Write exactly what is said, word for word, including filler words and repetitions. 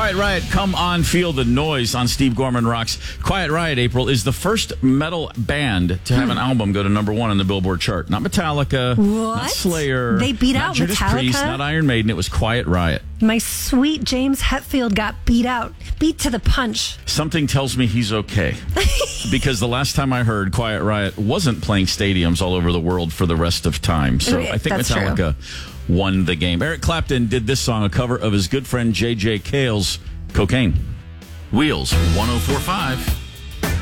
Quiet Riot, Come On, Feel the Noise on Steve Gorman Rocks. Quiet Riot, April, is the first metal band to have Hmm. an album go to number one on the Billboard chart. Not Metallica, What? not Slayer. They beat not out Judas Metallica? Priest, not Iron Maiden. It was Quiet Riot. My sweet James Hetfield got beat out, beat to the punch. Something tells me he's okay. Because the last time I heard, Quiet Riot wasn't playing stadiums all over the world for the rest of time. So I think That's Metallica true. won the game. Eric Clapton did this song, a cover of his good friend J J Cale's Cocaine. Wheels, one oh four point five.